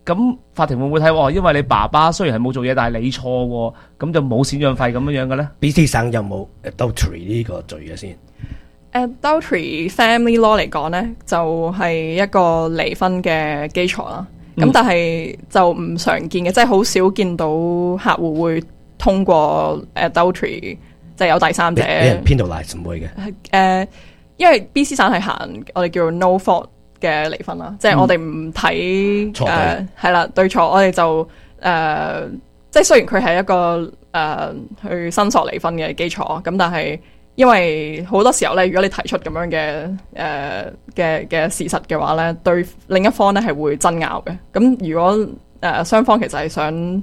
咁法庭會唔會睇？因為你爸爸雖然係冇做嘢，但係你錯喎，咁就冇贍養費咁樣嘅咧 ？BC 省有冇 adultery 呢個罪嘅先 ？Adultery family law 嚟講咧，就係一個離婚嘅基礎啦。咁但係就唔常見嘅，即係好少見到客戶會通過 adultery， 即係有第三者。俾人 penalize 唔會嘅。 因為 BC 省係行我哋叫做 no fault 嘅離婚啦，即係我哋唔睇係啦對錯，我哋就即係雖然佢係一個去申索離婚嘅基礎，咁但係因為好多時候咧，如果你提出咁樣嘅事實嘅話咧，對另一方咧係會爭拗嘅。咁如果雙方其實係想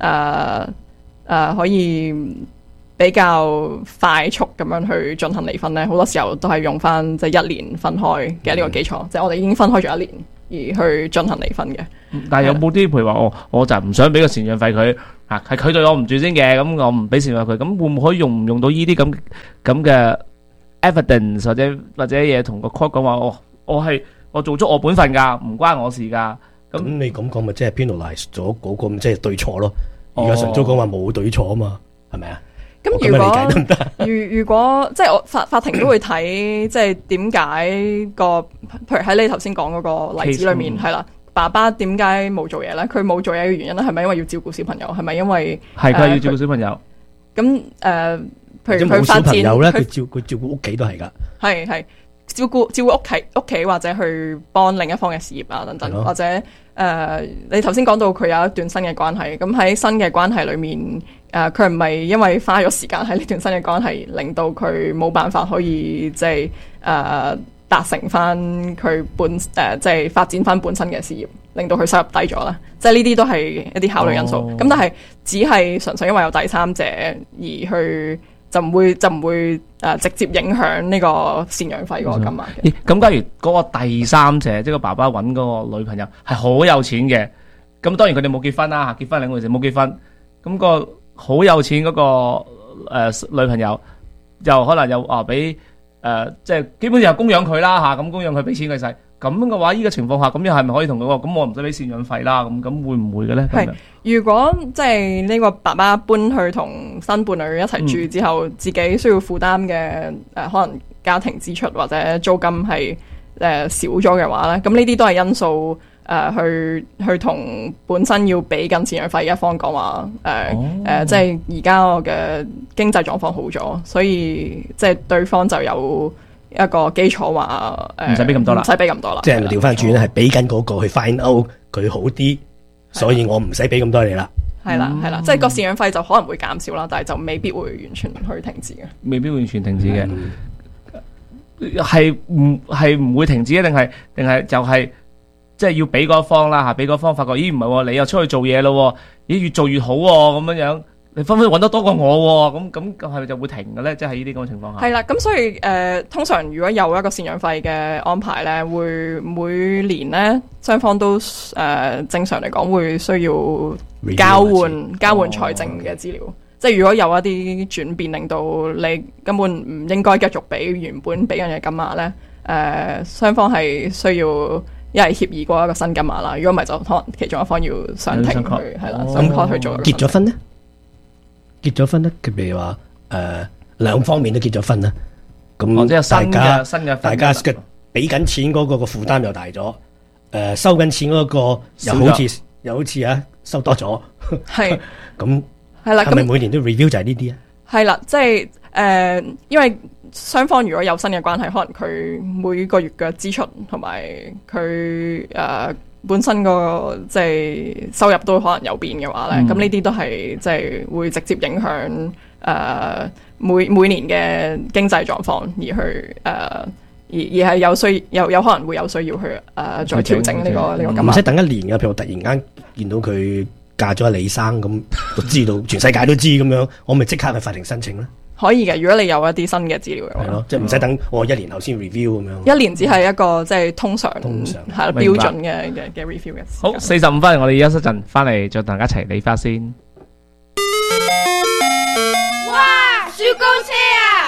可以比較快速咁樣去進行離婚咧，好多時候都係用翻即係1年分開嘅呢個基礎，即係我哋已經分開咗1年而去進行離婚嘅。 但係有冇啲譬如話我就唔想俾個贍養費佢啊，係佢對我唔住先嘅，咁我唔俾贍養費佢，咁會唔會用唔用到呢啲咁嘅 evidence 或者嘢同個 court 講話我做足我本分㗎，唔關我事㗎。 咁你咁講咪即係 penalize 咗嗰個即係對錯咯？而家晨早講話冇對錯啊嘛，係咪啊？ 咁如果即係法庭都會睇，即係點解譬如喺你頭先講嗰個例子裏面係啦，爸爸點解冇做嘢咧？佢冇做嘢嘅原因咧，係咪因為要照顧小朋友？係咪因為係佢要照顧小朋友？ 咁譬如佢發展， 小朋友咧，佢照顧屋企都係噶， 係照顧屋企或者去幫另一方嘅事業啊等等，或者你頭先講到佢有一段新嘅關係，咁喺新嘅關係裏面。佢唔係因為花咗時間喺呢段新嘅關係，令到佢冇辦法可以即係達成翻佢即係發展翻本身嘅事業，令到佢收入低咗啦。即係呢啲都係一啲考慮因素。咁但係只係純粹因為有第三者而去就唔會直接影響呢個贍養費嗰個金額嘅。 咁假如嗰個第三者即係個爸爸揾嗰個女朋友係好有錢嘅，咁當然佢哋冇結婚啦，結婚兩回事，冇結婚咁個。好有錢嗰個女朋友，又可能又俾即係基本上供養佢啦嚇，咁供養佢俾錢佢使，咁嘅話，呢個情況下，咁又係咪可以同佢話，咁我唔使俾贍養費啦？咁會唔會嘅咧？ 係，如果即係呢個爸爸搬去同新伴侶一齊住之後，自己需要負擔嘅可能家庭支出或者租金係少咗嘅話咧，咁呢啲都係因素。去同本身要俾緊贍養費一方講話，即係而家我嘅經濟狀況好咗，所以即係對方就有一個基礎話唔使俾咁多啦， 唔使俾咁多啦。 即係調翻轉咧，係俾緊嗰個去 find out 佢好啲，所以我唔使俾咁多你啦。 係啦，即係個贍養費就可能會減少啦，但係就未必會完全去停止嘅。 未必會完全停止嘅，係唔會停止嘅，定係就係。即係要俾嗰方啦嚇，俾嗰方發覺，咦唔係喎，你又出去做嘢咯，咦越做越好喎，咁樣你分分揾得多過我喎，咁係咪就會停嘅咧？即係呢啲咁嘅情況下。 係啦，咁所以通常如果有一個贍養費嘅安排咧，會每年咧雙方都正常嚟講會需要交換財政嘅資料。即係如果有一啲轉變，令到你根本唔應該繼續俾原本俾人嘅金額咧，雙方係需要。一係協議過一個新金額啦，如果唔係就可能其中一方要上庭去係啦，上 court 去做。 結咗婚咧？結咗婚咧？譬如話兩方面都結咗婚啦，咁大家嘅俾緊錢嗰個負擔又大咗，收緊錢嗰個又好似收多咗， 係咁係啦， 係咪每年都 review 就係呢啲啊？ 係啦，即係因為。雙方如果有新嘅關係，可能佢每個月嘅支出同埋佢本身個即係收入都可能有變嘅話咧，咁呢啲都係即係會直接影響每年嘅經濟狀況，而去而係有可能會有需要去再調整呢個金額。 唔使等1年嘅，譬如突然間見到佢嫁咗李生咁，就知道全世界都知咁樣，我咪即刻去法庭申請咧？ 可以嘅，如果你有一啲新嘅資料嘅話， 係咯，即係唔使等我1年後先 review 咁樣。 1年只係一個即係通常係標準嘅 review 嘅。 好，45分，我哋休息陣，翻嚟再同大家一齊理花先。 哇！雪糕車啊！唔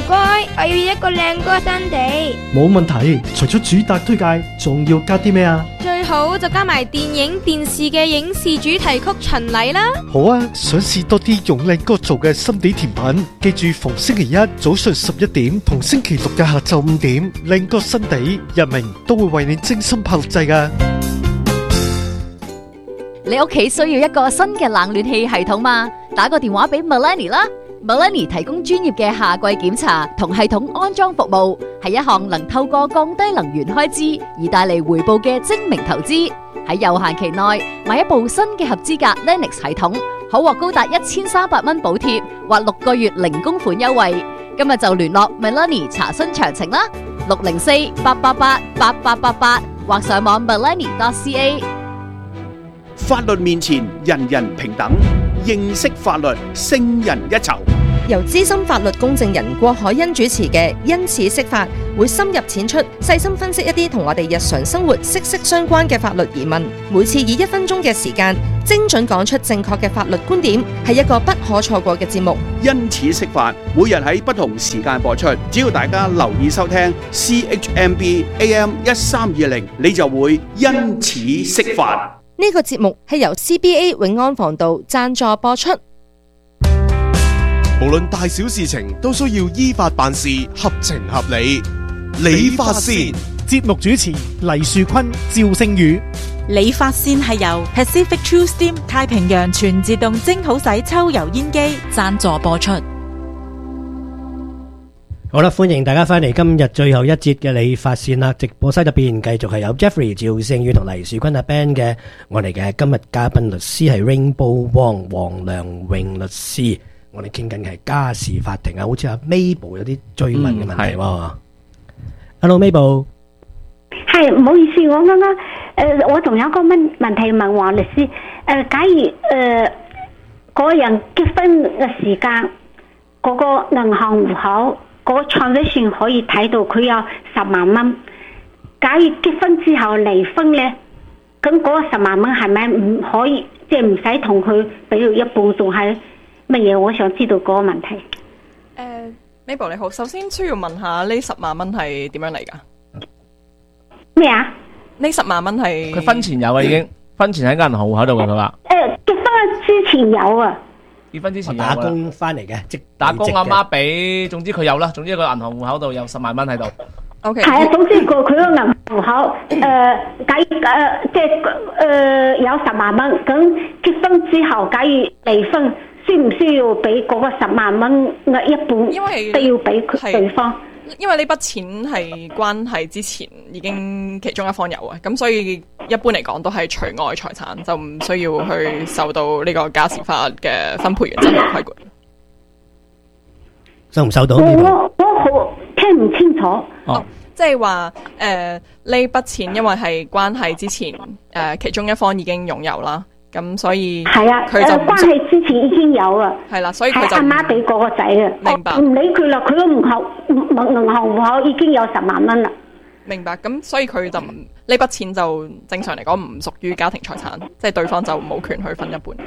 該，我要一個靚哥新地。 冇問題，除咗主打推介，仲要加啲咩啊？ 最好就加埋電影、電視嘅影視主題曲巡禮啦。 好啊，想試多啲用靚哥做嘅心地甜品，記住逢星期一早上11點同星期六嘅下晝5點，靚哥新地日明都會為你精心拍錄製㗎。 你屋企需要一個新嘅冷暖氣系統嘛？打個電話俾 Melanie 啦。Melanie 提供專業嘅夏季檢查同系統安裝服務，係一項能透過降低能源開支而帶嚟回報嘅精明投資。喺有限期內買一部新嘅合資格 Lennox 系統，可獲高達1300蚊補貼或6個月零供款優惠。今日就聯絡 Melanie 查詢詳情啦，604-888-8888或上網 melanie.ca。 法律面前人人平等，認識法律勝人一籌。 由資深法律公證人郭海欣主持嘅因此釋法，會深入淺出，細心分析一啲同我哋日常生活息息相關嘅法律疑問。每次以1分鐘嘅時間，精準講出正確嘅法律觀點，係一個不可錯過嘅節目。 因此釋法，每日喺不同時間播出，只要大家留意收聽 CHMB AM 1320，你就會因此釋法。 呢個節目係由 CBA 永安防道贊助播出。 無論大小事情都需要依法辦事，合情合理。理髮先， 節目主持黎樹坤、趙星宇。 理髮先係由 Pacific True Steam 太平洋全自動蒸好洗抽油煙機贊助播出。 好啦，歡迎大家翻嚟今日最後一節嘅理髮線啦！直播室入邊繼續係有 Jeffrey、趙勝宇同黎樹坤阿 Ben 嘅，我哋嘅今日嘉賓律師係 Rainbow Wong 黃良榮律師。我哋傾緊嘅係家事法庭啊，好似阿 Mabel 有啲追問嘅問題喎。Hello Mabel， 係唔好意思，我啱啱我仲有個問題問黃律師。假如嗰人結婚嘅時間，嗰個銀行戶口嗰個 transaction 可以睇到佢有10萬蚊。假如結婚之後離婚咧，咁嗰個10萬蚊係咪唔可以，即係唔使同佢俾到一半，仲係？乜嘢？我想知道嗰個問題。 Mabel 你好，首先需要問下呢10萬蚊係點樣嚟噶？ 咩啊？ 呢10萬蚊係佢婚前有啊，已經婚前喺銀行戶口度嘅，佢話。 結婚之前有啊。 結婚之前有打工翻嚟嘅，即打工阿媽俾，總之佢有啦，總之佢銀行戶口度有10萬蚊喺度。 OK。 係啊，總之佢個銀行戶口假如即係有10萬蚊，咁結婚之後假如離婚。需唔需要俾嗰個10萬蚊嘅一半？因為都要俾佢對方。 因為呢筆錢係關係之前已經其中一方有啊，咁所以一般嚟講都係除外財產，就唔需要去受到呢個家事法嘅分配原則嘅規管。 收唔收到？ 我好聽唔清楚。 即係話呢筆錢因為係關係之前其中一方已經擁有啦。咁所以係啊， 佢就關係之前已經有啊， 係啦，所以佢就阿媽俾嗰個仔啊， 明白， 唔理佢啦，佢個銀行戶口已經有10萬蚊啦， 明白。咁所以佢就呢筆錢就正常嚟講唔屬於家庭財產，即係對方就冇權去分一半。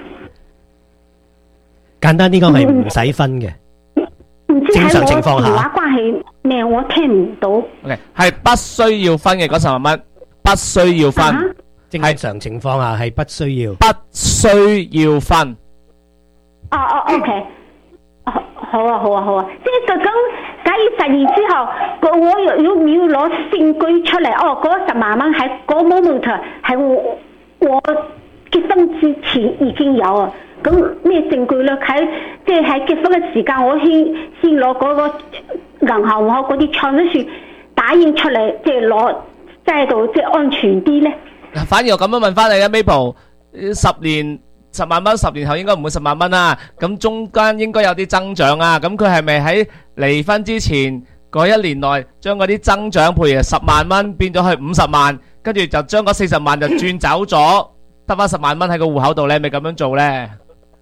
簡單啲講係唔使分嘅，正常情況下。 電話關係咩？我聽唔到。 OK， 係不需要分嘅嗰10萬蚊，不需要分。 正常情況下係不需要， 不需要分。 OK， 好啊，即係咁，假如10年之後，我要攞證據出嚟，嗰10萬蚊喺嗰 moment 係我結婚之前已經有啊，咁咩證據咧？即係喺結婚嘅時間，我先攞嗰個銀行戶口嗰啲 transaction 打印出嚟，即係攞喺度，即係安全啲咧。 反而我咁樣問翻你啊 Mabel， 10萬蚊，10年後應該唔會10萬蚊啦，咁中間應該有啲增長啊，咁佢係咪喺離婚之前嗰1年內將嗰啲增長，譬如10萬蚊變咗去50萬，跟住就將嗰40萬就轉走咗，得翻10萬蚊喺個戶口度咧，咪咁樣做咧？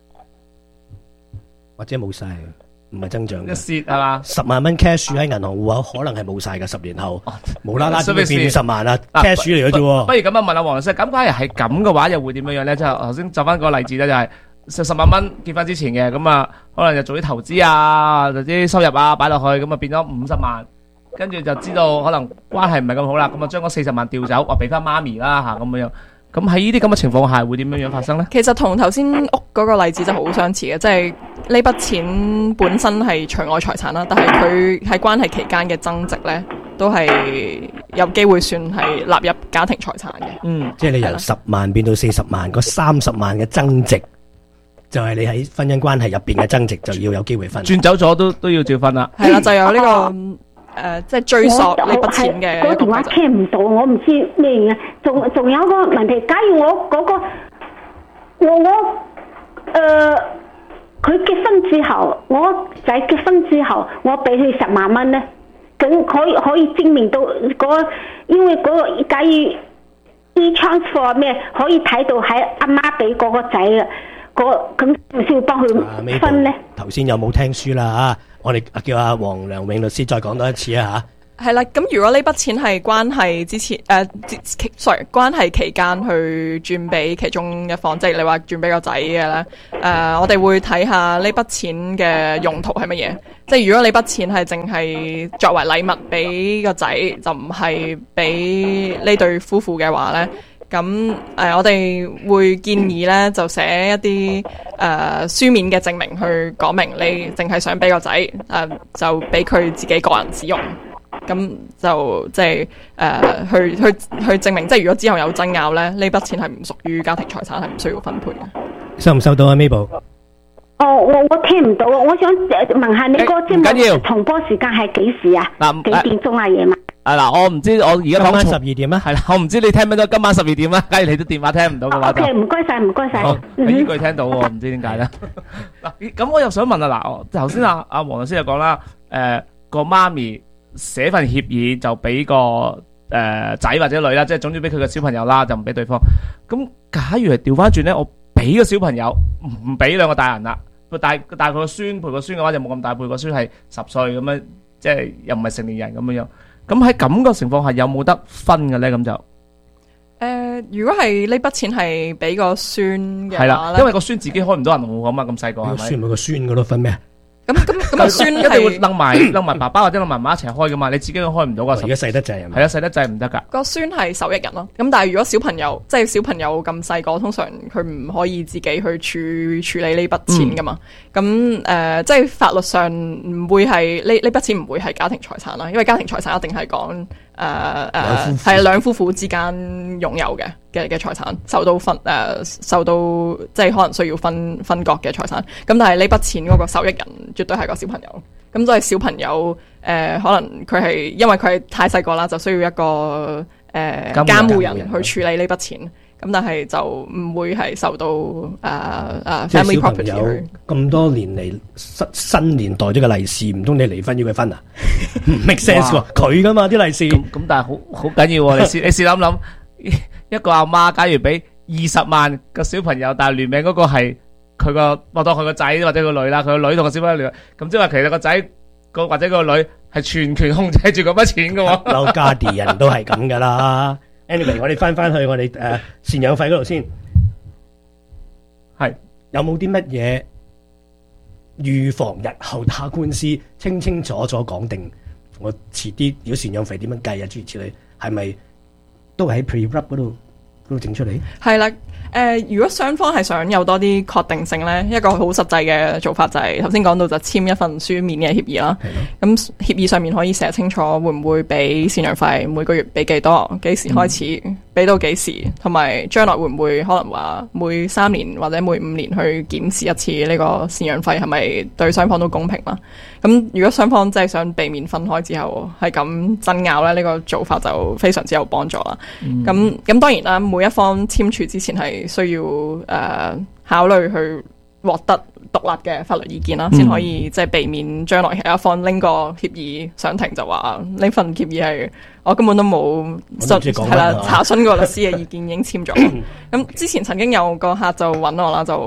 或者冇晒？唔係增長嘅， 一蝕係嘛 ？10萬蚊 cash 喺銀行戶口可能係冇晒嘅，10年後無啦啦點會變10萬啊？cash 嚟嘅啫喎。 不如咁樣問下黃律師，咁假如係咁嘅話，又會點樣樣咧？即係頭先就翻個例子咧，就係 10萬蚊結婚之前嘅，咁啊可能就做啲投資啊，或者啲收入啊擺落去，咁啊變咗50萬，跟住就知道可能關係唔係咁好啦，咁啊將嗰40萬調走，話俾翻媽咪啦嚇咁樣。咁喺呢啲咁嘅情況下，會點樣發生呢？ 其實同頭先屋嗰個例子就好相似嘅，即係呢筆錢本身係除外財產啦，但係佢喺關係期間嘅增值呢，都係有機會算係納入家庭財產嘅。 即係你由10萬變到40萬，嗰30萬嘅增值，就係你喺婚姻關係入邊嘅增值，就要有機會分。 轉走咗都要照分啦。 係啦，就有呢個。即係追溯呢筆錢嘅。 我電話聽唔到，我唔知咩嘢。仲有一個問題，假如我嗰個佢結婚之後，我仔結婚之後，我俾佢10萬蚊咧，咁可以證明到因為假如e-transfer 咩可以睇到係阿媽俾嗰個仔嘅，咁需唔需要幫佢分咧？ 頭先有冇聽書啦啊？我哋叫阿黃良永律師再講多一次啊吓。係啦，咁如果呢筆錢係關係之前關係期間去轉俾其中一方，即係你話轉俾個仔嘅咧，我哋會睇下呢筆錢嘅用途係乜嘢。即係如果你筆錢係淨係作為禮物俾個仔，就唔係俾呢對夫婦嘅話咧。咁我哋會建議咧，就寫一啲書面嘅證明去講明你淨係想俾個仔就俾佢自己個人使用。咁就即係去證明，即係如果之後有爭拗咧，呢筆錢係唔屬於家庭財產，係唔需要分配嘅。 收唔收到啊 Mabel？ 我聽唔到，我想問下你個節目重播時間係幾時啊？幾點鐘啊？夜晚？ 我唔知，我而家講今晚12點啦。 係啦，我唔知你聽唔聽到今晚12點啦。假如你都電話聽唔到嘅話就。 OK， 唔該晒，唔該晒。 好，呢句聽到喎，唔知點解咧。嗱，咁我又想問啊，嗱，頭先阿黃律師就講啦，個媽咪寫份協議就俾個仔或者女啦，即係總之俾佢個小朋友啦，就唔俾對方。咁假如係調翻轉咧，我俾個小朋友，唔俾兩個大人啦，但係佢個孫陪個孫嘅話就冇咁大，陪個孫係10歲咁樣，即係又唔係成年人咁樣。咁喺咁個情況下有冇得分嘅咧？咁就如果係呢筆錢係俾個孫嘅話咧，係啦， 因為個孫自己開唔到銀行戶口嘛，咁細個係咪？ 孫咪個孫嗰度分咩？ 咁個孫一定會擸埋爸爸或者擸埋媽一齊開噶嘛，你自己都開唔到噶。 而家細得滯係咪？ 係啊，細得滯唔得噶。個孫係受益人咯。咁但係如果小朋友即係小朋友咁細個，通常佢唔可以自己去處理呢筆錢噶嘛。咁即係法律上唔會係呢筆錢唔會係家庭財產啦，因為家庭財產一定係講係兩夫婦之間擁有嘅財產，受到即係可能需要分割嘅財產。咁但係呢筆錢嗰個受益人絕對係個小朋友。咁所以小朋友可能佢係因為佢係太細個啦，就需要一個監護人去處理呢筆錢。咁但係就唔會係受到family property。 咁多年嚟新年代咗個利是，唔通你離婚要佢分啊？唔 make sense 喎，佢噶嘛啲利是。 咁但係好緊要喎，你試諗諗，一個阿媽假如俾20萬個小朋友，但係聯名嗰個係佢個，我當佢個仔或者個女啦，佢個女同個小朋友聯，咁即係話其實個仔或者個女係全權控制住嗰筆錢噶喎。 有家啲人都係咁噶啦。Anyway， 我哋翻去我哋贍養費嗰度先，係有冇啲乜嘢預防日後打官司，清清楚楚講定？我遲啲如果贍養費點樣計啊？諸如此類，係咪都喺 pre-rub 嗰度整出嚟？係啦。如果雙方係想有多啲確定性呢，一個好實際嘅做法就係頭先講到就簽一份書面嘅協議啦。咁協議上面可以寫清楚會唔會俾贍養費，每個月俾幾多，幾時開始，俾到幾時，同埋將來會唔會可能話每3年或者每5年去檢視一次呢個贍養費係咪對雙方都公平啦？咁如果雙方真係想避免分開之後係咁爭拗咧，呢個做法就非常之有幫助啦。咁當然啦，每一方簽署之前係需要考慮去獲得獨立嘅法律意見啦，先可以即係避免將來有一方拎個協議上庭就話呢份協議係我根本都冇係啦查詢過律師嘅意見已經簽咗。咁之前曾經有個客就揾我啦，就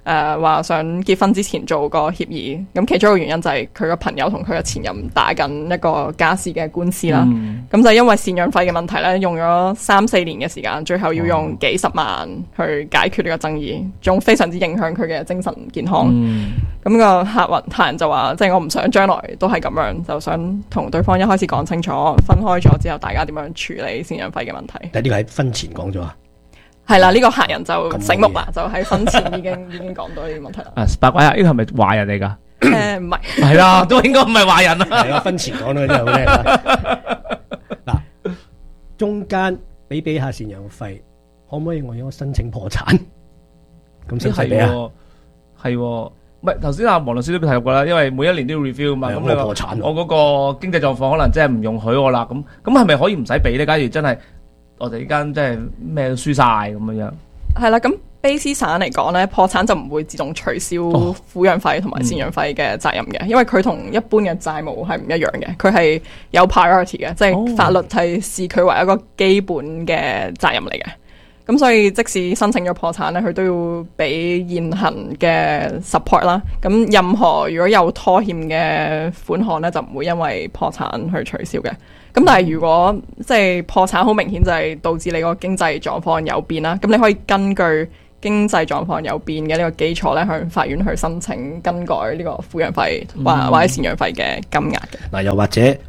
話想結婚之前做個協議，咁其中一個原因就係佢個朋友同佢嘅前任打緊一個家事嘅官司啦。咁就因為贍養費嘅問題咧，用咗3-4年嘅時間，最後要用幾十萬去解決呢個爭議，仲非常之影響佢嘅精神健康。咁個客人就話，即係我唔想將來都係咁樣，就想同對方一開始講清楚，分開咗之後大家點樣處理贍養費嘅問題。 但呢個喺婚前講咗啊？ 係啦，呢個客人就醒目啦，就喺婚前已經講到呢啲問題啦。 八卦下，呢個係咪壞人嚟㗎？ 唔係， 係啦，都應該唔係壞人啦。 係啊，婚前講到真係好叻啦。嗱，中間俾下贍養費，可唔可以我要申請破產？咁使唔使俾啊？ 係，唔係頭先阿黃律師都提過啦，因為每一年都要 review 嘛。咁我破產， 我嗰個經濟狀況可能真係唔容許我啦。咁係咪可以唔使俾咧？假如真係我哋呢間真係咩都輸晒咁樣。係啦，咁卑斯省嚟講咧，破產就唔會自動取消撫養費同埋贍養費嘅責任嘅，因為佢同一般嘅債務係唔一樣嘅，佢係有 priority 嘅，即係法律係視佢為一個基本嘅責任嚟嘅。咁所以即使申請咗破產咧，佢都要俾現行嘅 support 啦。咁任何如果有拖欠嘅款項咧，就唔會因為破產去取消嘅。咁但係如果即係破產好明顯就係導致你個經濟狀況有變啦，咁你可以根據經濟狀況有變嘅呢個基礎咧，向法院去申請更改呢個撫養費或者贍養費嘅金額嘅。 嗱，又或者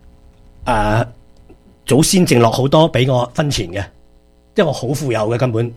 祖先剩落好多俾我婚前嘅。即係我好富有嘅根本，